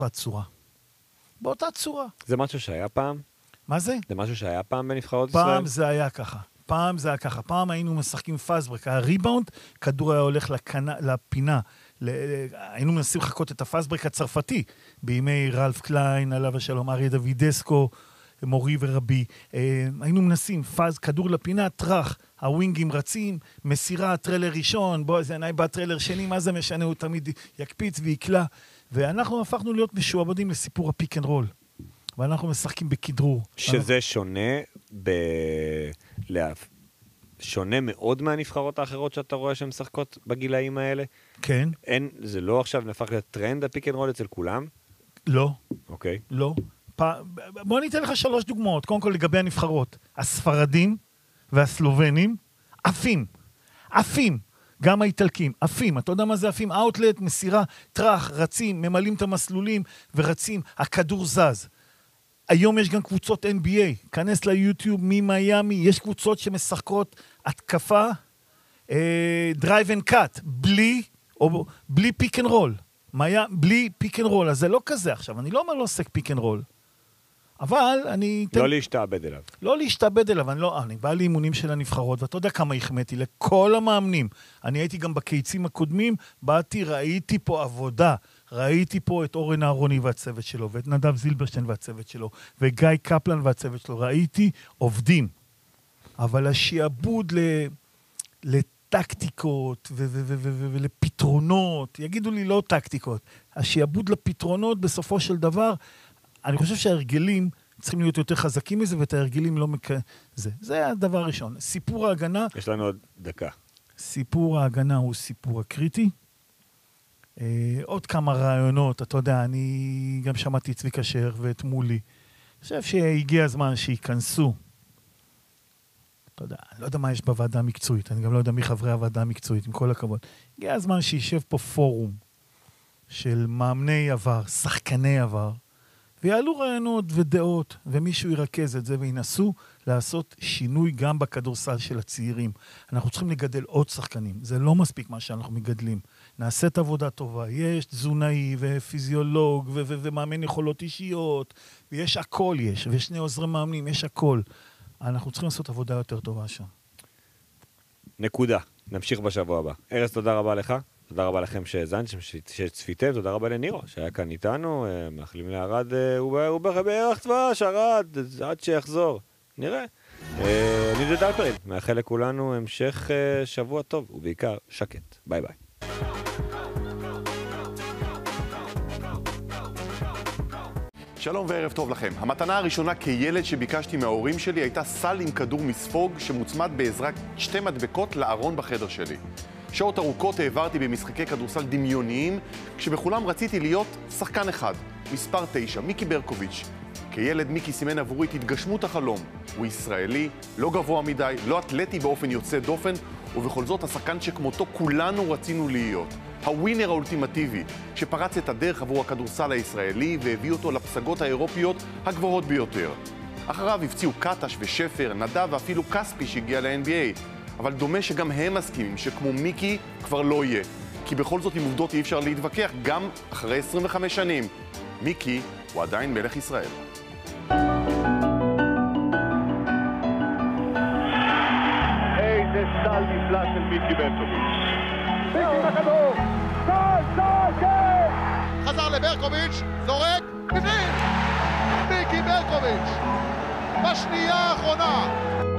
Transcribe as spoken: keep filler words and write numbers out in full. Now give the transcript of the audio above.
בצורה. באותה צורה. זה משהו שהיה פעם? מה זה? זה משהו שהיה פעם בנבחרות ישראל? פעם זה היה ככה. פעם זה היה ככה. פעם היינו משחקים פאסברק. הריבאונד, כדור היה הולך לקנה, לפינה. היינו מנסים לחכות את הפאסברק הצרפתי. בימי רלף קליין, עליו השלום, אריה דוידסקו, מורי ורבי. היינו מנסים פאז, כדור לפינה, טרח. הווינגים רצים, מסירה, טרלר ראשון, בוא, זה עיניי בטרלר שני, מה זה משנה? הוא תמיד יקפיץ ויקלה. ואנחנו הפכנו להיות משועבדים לסיפור הפיק אנד רול. ואנחנו משחקים בכדרור. שזה אנחנו... שונה ב... לאף. שונה מאוד מהנבחרות האחרות שאתה רואה שהן משחקות בגילאים האלה? כן. אין, זה לא עכשיו נפך לטרנד הפיק אנד רול אצל כולם? לא. אוקיי. לא. פ... בוא ניתן לך שלוש דוגמאות. קודם כל לגבי הנבחרות. הספרדים והסלובנים, עפים. עפים. גם האיטלקים, עפים. אתה יודע מה זה עפים? אאוטלט, מסירה, טרח, רצים, ממלאים את המסלולים ורצים. הכדור זז. היום יש גם קבוצות אן בי איי. כנס ליוטיוב ממיימי. יש קבוצות שמשחקות התקפה, דרייב אנד קאט, בלי, או בלי פיק אנד רול. בלי פיק אנד רול. אז זה לא כזה עכשיו. אני לא אומר לא עוסק פיק אנד רול. אבל אני... לא להשתעבד אליו. לא להשתעבד אליו. אני, לא, אני בא לאימונים של הנבחרות, ואתה יודע כמה החמאתי לכל המאמנים. אני הייתי גם בקייצים הקודמים, באתי, ראיתי פה עבודה. ראיתי פה את אורן אהרוני והצוות שלו, ואת נדב זילברשטיין והצוות שלו, וגיא קפלן והצוות שלו. ראיתי עובדים. אבל השיעבוד ל... לטקטיקות ו- ו- ו- ו- ולפתרונות, יגידו לי לא טקטיקות, השיעבוד לפתרונות בסופו של דבר, אני חושב שההרגלים צריכים להיות יותר חזקים מזה, ואת ההרגלים לא מק... זה. זה הדבר הראשון. סיפור ההגנה... יש לנו עוד דקה. סיפור ההגנה הוא סיפור הקריטי. אה, עוד כמה רעיונות, אתה יודע, אני גם שמעתי צביקה שר ואת מולי. אני חושב שהגיע הזמן שיכנסו. אתה יודע, אני לא יודע מה יש בוועדה המקצועית, אני גם לא יודע מי חברי הוועדה המקצועית, עם כל הכבוד. הגיע הזמן שישב פה פורום של מאמני עבר, שחקני עבר, ויעלו רעיונות ודעות, ומישהו ירכז את זה, וינסו לעשות שינוי גם בכדורסל של הצעירים. אנחנו צריכים לגדל עוד שחקנים. זה לא מספיק מה שאנחנו מגדלים. נעשית עבודה טובה. יש תזונאי ופיזיולוג ו- ו- ומאמן יכולות אישיות, ויש הכל יש, ויש שני עוזרי מאמנים, יש הכל. אנחנו צריכים לעשות עבודה יותר טובה שם. נקודה. נמשיך בשבוע הבא. ארז, תודה רבה לך. תודה רבה לכם שהזנתם, שצפיתם, תודה רבה לנירו, שהיה כאן איתנו, מאחלים לערד, הוא בערך צבש, ערד, עד שיחזור, נראה. אני דוד אלפרין, מאחל לכולנו המשך שבוע טוב, ובעיקר שקט. ביי ביי. שלום וערב טוב לכם. המתנה הראשונה כילד שביקשתי מההורים שלי הייתה סל עם כדור מספוג שמוצמד בעזרת שתי מדבקות לארון בחדר שלי. שעות ארוכות העברתי במשחקי כדורסל דמיוניים, כשבכולם רציתי להיות שחקן אחד, מספר תשע, מיקי ברקוביץ'. כילד מיקי סימן עבורי את התגשמות החלום. הוא ישראלי, לא גבוה מדי, לא אתלטי באופן יוצא דופן, ובכל זאת השחקן שכמותו כולנו רצינו להיות. הווינר האולטימטיבי, שפרץ את הדרך עבור הכדורסל הישראלי והביא אותו לפסגות האירופיות הגבוהות ביותר. אחריו הפציעו קטש ושפר, נדב ואפילו כספי שהגיע ל-אן בי איי. אבל דומה שגם הם מסכימים שכמו מיקי כבר לא יהיה. כי בכל זאת עם עובדות אי אפשר להתווכח גם אחרי עשרים וחמש שנים. מיקי הוא עדיין מלך ישראל. איזה סל נפלא של מיקי ברקוביץ'. מיקי בכדור! סל, סל, כן! חזר לברקוביץ', זורק, בפנים! מיקי ברקוביץ'! בשנייה האחרונה!